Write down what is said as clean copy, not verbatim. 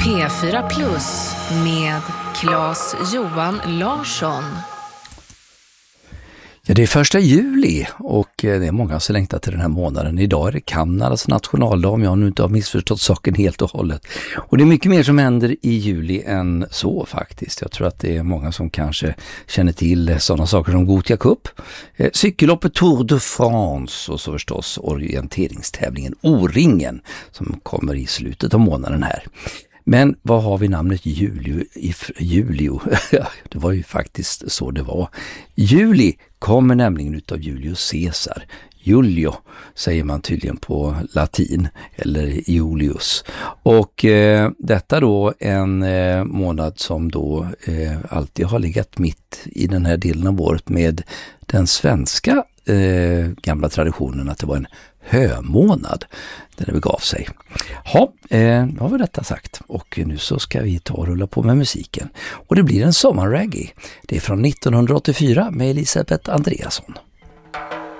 P4 Plus med Claes-Johan Larsson. Ja, det är 1 juli och det är många som längtar till den här månaden. Idag är det Kanadas nationaldag, om jag nu inte har missförstått saken helt och hållet. Och det är mycket mer som händer i juli än så faktiskt. Jag tror att det är många som kanske känner till sådana saker som Gothia Cup, cykelloppet Tour de France och så förstås orienteringstävlingen O-ringen som kommer i slutet av månaden här. Men vad har vi namnet Julio? Det var ju faktiskt så det var. Juli kommer nämligen utav Julius Caesar. Julio säger man tydligen på latin, eller Julius. Och detta då en månad som då alltid har legat mitt i den här delen av året med den svenska gamla traditionen att det var en hömånad där det begav sig. Ja, nu har vi detta sagt och nu så ska vi ta och rulla på med musiken. Och det blir en sommarreggae. Det är från 1984 med Elisabeth Andreasson.